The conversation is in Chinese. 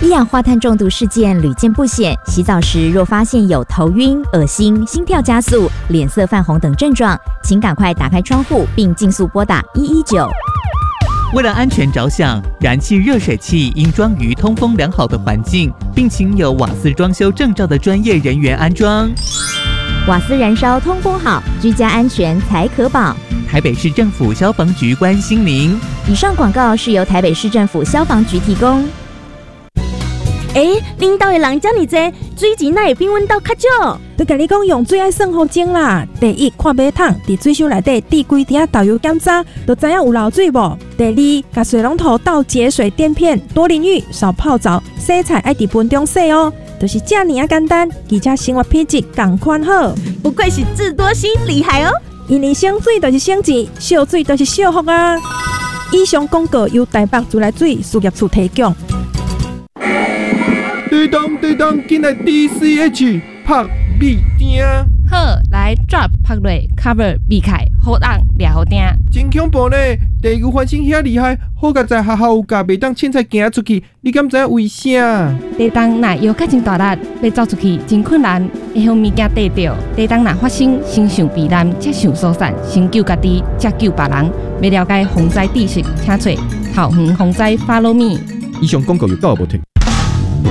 一氧化碳中毒事件屡见不鲜，洗澡时若发现有头晕、恶心、心跳加速、脸色泛红等症状，请赶快打开窗户并尽速拨打119。 为了安全着想，燃气热水器应装于通风良好的环境，并请有瓦斯装修证照的专业人员安装。 瓦斯燃烧通风好，居家安全才可保。 台北市政府消防局关心您。 以上广告是由台北市政府消防局提供。 恁兜的人这么多，水钱哪会比阮兜较少？ 都甲你讲用水爱算好钟啦。第一，看马桶伫水箱内底滴几滴导游检查，就知影有漏水无。第二，甲水龙头倒节水垫片，多淋浴，少泡澡，洗菜爱伫盆中洗哦。就是这尔啊简单，而且生活品质同款好。 不愧是智多星，厉害哦！ 因为省水就是省钱，少水就是少福啊。以上广告由台北自来水事业处提供。 对当，进来 DCH 拍米丁。 好，来 drop 拍落 cover 避开，好当掠好定。 真恐怖呢！地球翻身遐厉害，好甲在学校有教，袂当凊彩行出去。你敢知为啥？ 地动若摇较真大力，要走出去真困难，会向物件地着。地动若发生，先想避难，才想疏散，先救家己，才救别人。要了解防灾知识，请找校园防灾 Follow Me。 以上广告由教育部提供。